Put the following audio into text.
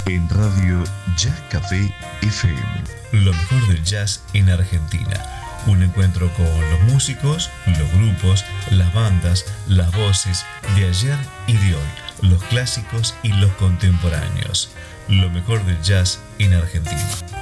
en Radio Jazz Café FM. Lo mejor del jazz en Argentina. Un encuentro con los músicos, los grupos, las bandas, las voces de ayer y de hoy, los clásicos y los contemporáneos. Lo mejor del jazz en Argentina.